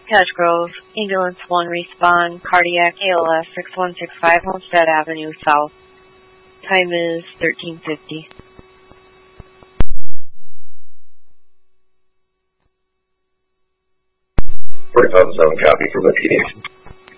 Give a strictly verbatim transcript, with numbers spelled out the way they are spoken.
Hedge Grove, Ambulance one, respond, cardiac A L S six one six five, Homestead Avenue South. Time is thirteen fifty. Port Unknown copy from the P D.